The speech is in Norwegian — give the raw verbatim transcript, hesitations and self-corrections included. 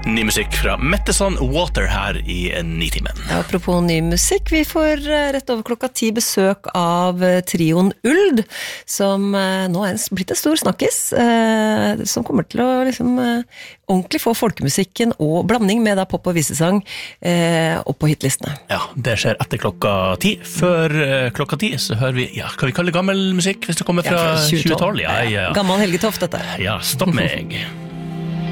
Ny musikk fra Metteson Water her i Nitimen. Ja, apropos ny musikk, vi får rett over klokka ti besøk av trioen Uld, som nå er blitt en stor snakkis, som kommer til å liksom ordentlig få folkemusikken og blanding med da pop- og visesang opp på hitlistene. Ja, det skjer etter klokka ti. Før klokka ti så hører vi, ja, kan vi kalle det gammel musikk hvis det kommer fra, ja, fra tjue tolv? Ja, ja, ja. Gammel Helge Toft dette. Ja, stopp meg.